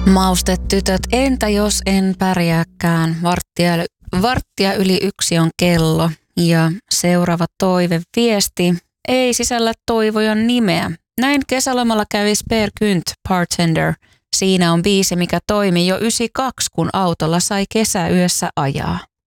Maustetytöt, entä jos en pärjääkään? Varttia yli 1 on kello ja seuraava toiveviesti ei sisällä toivojan nimeä. Näin kesälomalla kävi Spare Kynt Bartender. Siinä on biisi, mikä toimi jo 92, kun autolla sai kesäyössä ajaa.